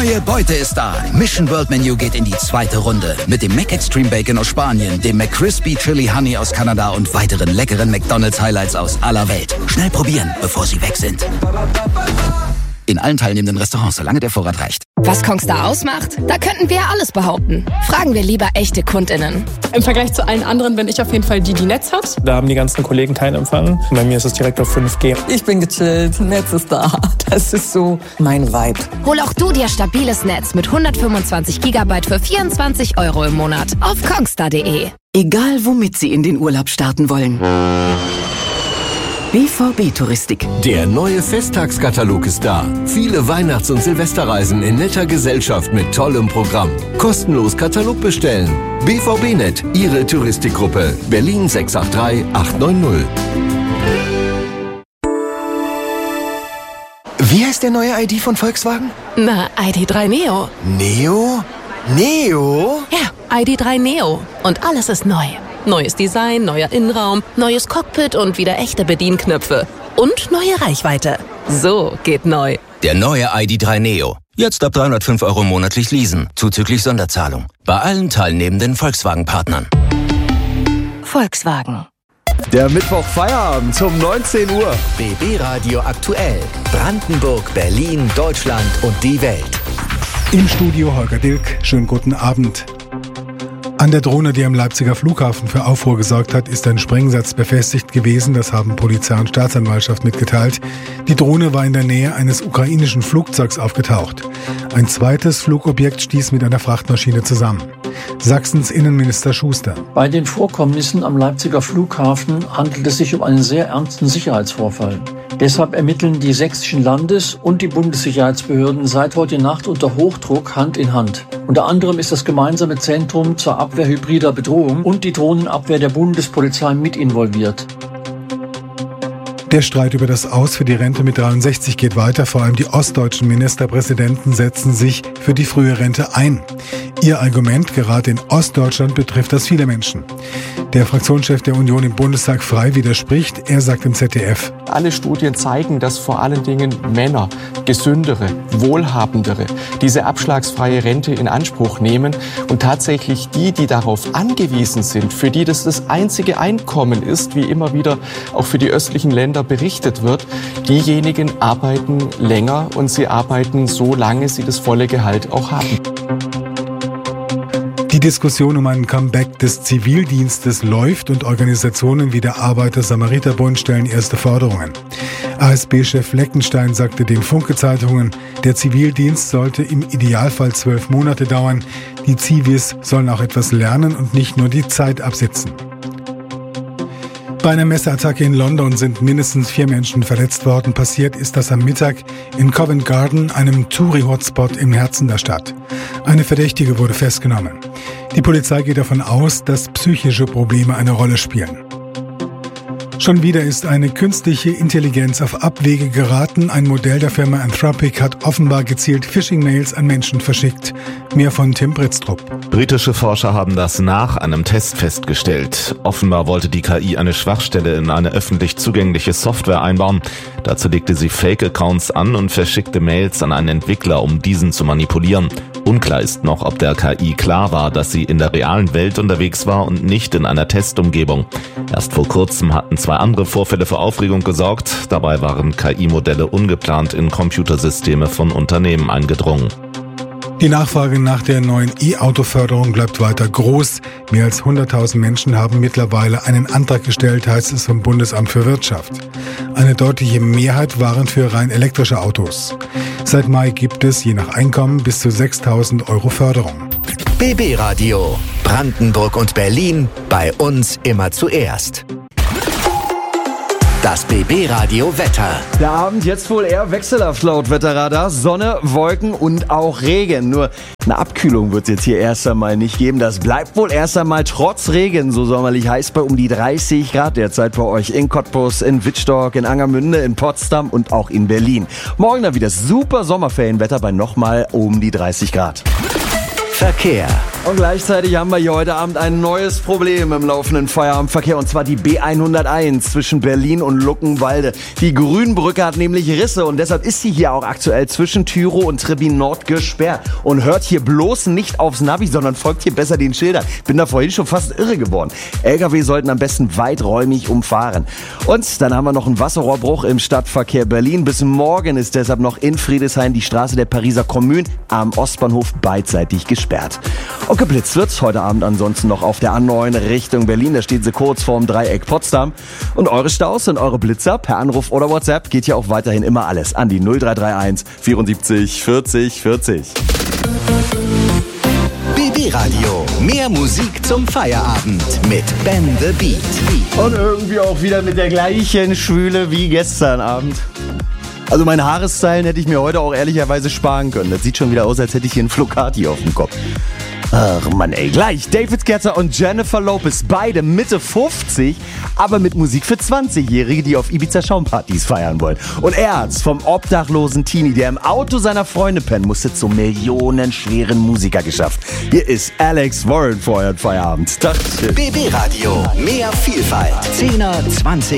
neue Beute ist da. Mission World Menu geht in die zweite Runde. Mit dem Mac Extreme Bacon aus Spanien, dem McCrispy Chili Honey aus Kanada und weiteren leckeren McDonald's Highlights aus aller Welt. Schnell probieren, bevor sie weg sind. In allen teilnehmenden Restaurants, solange der Vorrat reicht. Was Kongstar ausmacht? Da könnten wir alles behaupten. Fragen wir lieber echte KundInnen. Im Vergleich zu allen anderen bin ich auf jeden Fall die Netz hat. Da haben die ganzen Kollegen keinen Empfang. Bei mir ist es direkt auf 5G. Ich bin gechillt, Netz ist da. Das ist so mein Vibe. Hol auch du dir stabiles Netz mit 125 GB für 24 € im Monat auf kongstar.de. Egal womit Sie in den Urlaub starten wollen. BVB Touristik. Der neue Festtagskatalog ist da. Viele Weihnachts- und Silvesterreisen in netter Gesellschaft mit tollem Programm. Kostenlos Katalog bestellen. BVB-Net, Ihre Touristikgruppe. Berlin 683 890. Wie heißt der neue ID von Volkswagen? Na, ID.3 Neo. Neo? Neo? Ja, ID.3 Neo. Und alles ist neu. Neues Design, neuer Innenraum, neues Cockpit und wieder echte Bedienknöpfe. Und neue Reichweite. So geht neu. Der neue ID.3 Neo. Jetzt ab 305 € monatlich leasen, zuzüglich Sonderzahlung. Bei allen teilnehmenden Volkswagen-Partnern. Volkswagen. Der Mittwoch-Feierabend um 19 Uhr. BB Radio aktuell. Brandenburg, Berlin, Deutschland und die Welt. Im Studio Holger Dilk. Schönen guten Abend. An der Drohne, die am Leipziger Flughafen für Aufruhr gesorgt hat, ist ein Sprengsatz befestigt gewesen. Das haben Polizei und Staatsanwaltschaft mitgeteilt. Die Drohne war in der Nähe eines ukrainischen Flugzeugs aufgetaucht. Ein zweites Flugobjekt stieß mit einer Frachtmaschine zusammen. Sachsens Innenminister Schuster. Bei den Vorkommnissen am Leipziger Flughafen handelt es sich um einen sehr ernsten Sicherheitsvorfall. Deshalb ermitteln die sächsischen Landes- und die Bundessicherheitsbehörden seit heute Nacht unter Hochdruck Hand in Hand. Unter anderem ist das gemeinsame Zentrum zur Abwehr hybrider Bedrohung und die Drohnenabwehr der Bundespolizei mit involviert. Der Streit über das Aus für die Rente mit 63 geht weiter. Vor allem die ostdeutschen Ministerpräsidenten setzen sich für die frühe Rente ein. Ihr Argument, gerade in Ostdeutschland betrifft das viele Menschen. Der Fraktionschef der Union im Bundestag Frei widerspricht. Er sagt im ZDF: Alle Studien zeigen, dass vor allen Dingen Männer, gesündere, wohlhabendere, diese abschlagsfreie Rente in Anspruch nehmen und tatsächlich die darauf angewiesen sind, für die das einzige Einkommen ist, wie immer wieder auch für die östlichen Länder berichtet wird, diejenigen arbeiten länger und sie arbeiten so lange sie das volle Gehalt auch haben. Die Diskussion um ein Comeback des Zivildienstes läuft und Organisationen wie der Arbeiter-Samariter-Bund stellen erste Forderungen. ASB-Chef Fleckenstein sagte den Funke-Zeitungen, der Zivildienst sollte im Idealfall 12 Monate dauern. Die Zivis sollen auch etwas lernen und nicht nur die Zeit absitzen. Bei einer Messerattacke in London sind mindestens 4 Menschen verletzt worden. Passiert ist das am Mittag in Covent Garden, einem Touri-Hotspot im Herzen der Stadt. Eine Verdächtige wurde festgenommen. Die Polizei geht davon aus, dass psychische Probleme eine Rolle spielen. Schon wieder ist eine künstliche Intelligenz auf Abwege geraten. Ein Modell der Firma Anthropic hat offenbar gezielt Phishing-Mails an Menschen verschickt. Mehr von Tim Britztrup. Britische Forscher haben das nach einem Test festgestellt. Offenbar wollte die KI eine Schwachstelle in eine öffentlich zugängliche Software einbauen. Dazu legte sie Fake-Accounts an und verschickte Mails an einen Entwickler, um diesen zu manipulieren. Unklar ist noch, ob der KI klar war, dass sie in der realen Welt unterwegs war und nicht in einer Testumgebung. Erst vor kurzem hatten 2 andere Vorfälle für Aufregung gesorgt. Dabei waren KI-Modelle ungeplant in Computersysteme von Unternehmen eingedrungen. Die Nachfrage nach der neuen E-Auto-Förderung bleibt weiter groß. Mehr als 100.000 Menschen haben mittlerweile einen Antrag gestellt, heißt es vom Bundesamt für Wirtschaft. Eine deutliche Mehrheit waren für rein elektrische Autos. Seit Mai gibt es je nach Einkommen bis zu 6.000 € Förderung. BB Radio. Brandenburg und Berlin. Bei uns immer zuerst. Das BB Radio Wetter. Der Abend jetzt wohl eher wechselhaft laut Wetterradar. Sonne, Wolken und auch Regen. Nur eine Abkühlung wird es jetzt hier erst einmal nicht geben. Das bleibt wohl erst einmal trotz Regen so sommerlich heiß bei um die 30 Grad derzeit bei euch in Cottbus, in Wittstock, in Angermünde, in Potsdam und auch in Berlin. Morgen dann wieder super Sommerferienwetter bei nochmal um die 30 Grad. Verkehr. Und gleichzeitig haben wir hier heute Abend ein neues Problem im laufenden Feierabendverkehr, und zwar die B101 zwischen Berlin und Luckenwalde. Die Grünbrücke hat nämlich Risse und deshalb ist sie hier auch aktuell zwischen Tyro und Trebin Nord gesperrt. Und hört hier bloß nicht aufs Navi, sondern folgt hier besser den Schildern. Bin da vorhin schon fast irre geworden. LKW sollten am besten weiträumig umfahren. Und dann haben wir noch einen Wasserrohrbruch im Stadtverkehr Berlin. Bis morgen ist deshalb noch in Friedrichshain die Straße der Pariser Kommune am Ostbahnhof beidseitig gesperrt. Und geblitzt wird's heute Abend ansonsten noch auf der A9 Richtung Berlin. Da steht sie kurz vorm Dreieck Potsdam. Und eure Staus und eure Blitzer per Anruf oder WhatsApp geht ja auch weiterhin immer alles an die 0331 74 40 40. BB Radio. Mehr Musik zum Feierabend mit Ben the Beat. Und irgendwie auch wieder mit der gleichen Schwüle wie gestern Abend. Also meine Haaresstylen hätte ich mir heute auch ehrlicherweise sparen können. Das sieht schon wieder aus, als hätte ich hier einen Flocati auf dem Kopf. Ach Mann, ey, gleich David Guetta und Jennifer Lopez, beide Mitte 50, aber mit Musik für 20-Jährige, die auf Ibiza Schaumpartys feiern wollen. Und Erz vom obdachlosen Teenie, der im Auto seiner Freunde pennt, musste zum millionenschweren Musiker geschafft. Hier ist Alex Warren für euren Feierabend. BB Radio, mehr Vielfalt. 10er, 20